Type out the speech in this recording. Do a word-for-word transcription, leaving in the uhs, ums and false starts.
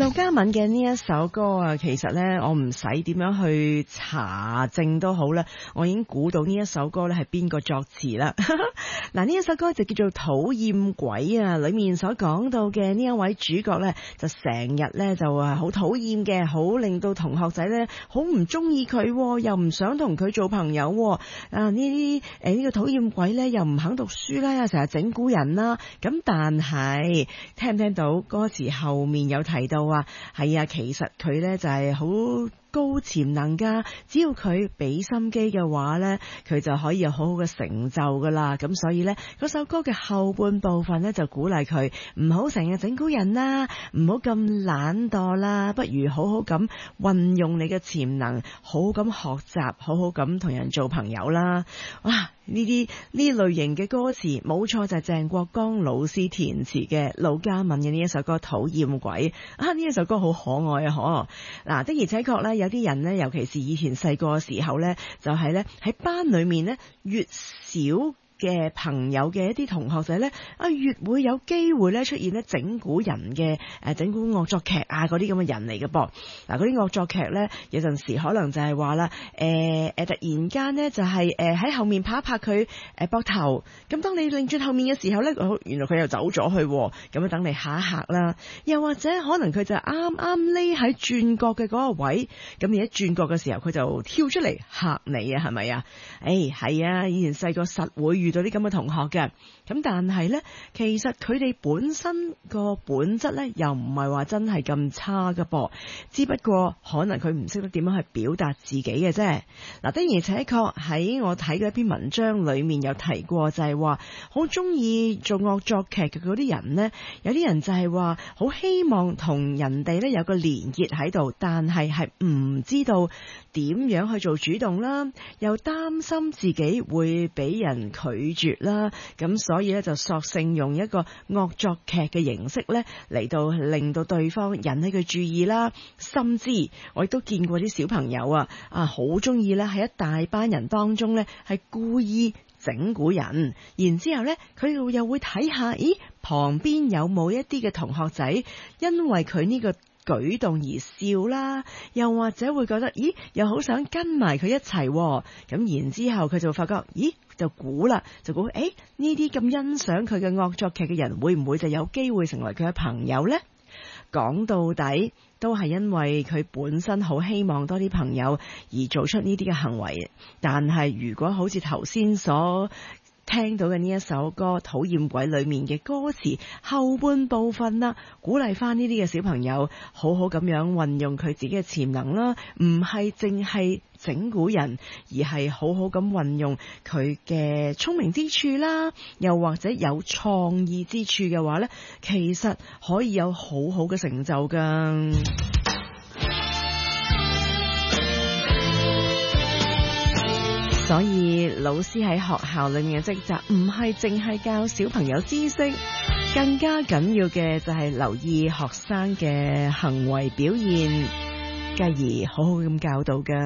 劉嘉敏嘅呢一首歌啊，其實呢，我唔使點樣去查證都好啦，我已經估到呢一首歌呢係邊個作詞啦。嗱，呢一首歌就叫做討厭鬼啊，裏面所講到嘅呢一位主角呢，就成日呢就話好討厭嘅，好令到同學仔呢好唔中意佢，又唔想同佢做朋友。啊，呢啲誒呢個討厭鬼呢，又唔肯讀書啦，又成日整蠱人啦。咁但係聽唔聽到歌詞後面有提到啊？係啊，其實佢呢就係好高潛能噶，只要佢俾心機嘅話呢，佢就可以有好好嘅成就噶啦。咁所以呢，嗰首歌嘅後半部分呢，就鼓勵佢唔好成日整蠱人啦，唔好咁懶惰啦，不如好好咁運用你嘅潛能，好好咁學習，好好咁同人做朋友啦。哇！呢啲呢類型嘅歌詞冇錯，就係鄭國江老師填詞嘅劉嘉敏嘅呢一首歌《討厭鬼》啊！呢一首歌好可愛啊，可嗱的而且確呢，有啲人呢，尤其是以前細個嘅時候呢，就係呢喺班裏面呢，越少嘅朋友嘅一啲同學仔呢，啊越會有機會咧出現咧整蠱人嘅誒整蠱惡作劇啊嗰啲咁嘅人嚟嘅噃。嗱，嗰啲惡作劇呢，有陣時可能就係話啦，誒誒突然間呢，就係誒喺後面拍一拍佢誒膊頭，咁當你擰轉後面嘅時候呢，原來佢又走咗去，咁樣等你嚇一嚇啦。又或者可能佢就啱啱匿喺轉角嘅嗰個位，咁你一轉角嘅時候佢就跳出嚟嚇你啊，係咪啊？誒係啊，以前細個實會遇到啲咁嘅同學嘅，咁但係呢，其實佢哋本身個本質呢，又唔係話真係咁差㗎噃，只不過可能佢唔識得點樣去表達自己嘅啫。嗱，的而且確喺我睇嘅一篇文章裏面有提過，就係話好中意做惡作劇嘅嗰啲人呢，有啲人就係話好希望同人哋呢有個連結喺度，但係係唔知道點樣去做主動啦，又擔心自己會俾人拒絕啦，咁所以咧就索性用一個惡作劇嘅形式咧嚟到令到對方引起佢注意啦，甚至我亦都見過啲小朋友啊啊好中意咧喺一大班人當中咧係故意整蠱人，然之後咧佢又會睇下，咦旁邊有冇一啲嘅同學仔因為佢呢個舉動而笑啦，又或者會覺得咦又好想跟埋佢一齊，咁然之後佢就發覺咦就估啦，就估誒呢啲咁欣賞佢嘅惡作劇嘅人會唔會就有機會成為佢嘅朋友呢？講到底都係因為佢本身好希望多啲朋友而做出呢啲嘅行為，但係如果好似頭先所聽到嘅呢一首歌《討厭鬼》裏面嘅歌詞後半部分啦，鼓勵翻呢啲嘅小朋友好好咁樣運用佢自己嘅潛能啦，唔係淨係整蠱人，而係好好咁運用佢嘅聰明之處啦，又或者有創意之處嘅話呢，其實可以有好好嘅成就噶。所以老師喺學校裏面嘅職責唔係淨係教小朋友知識，更加緊要嘅就係留意學生嘅行為表現，繼而好好咁教導㗎。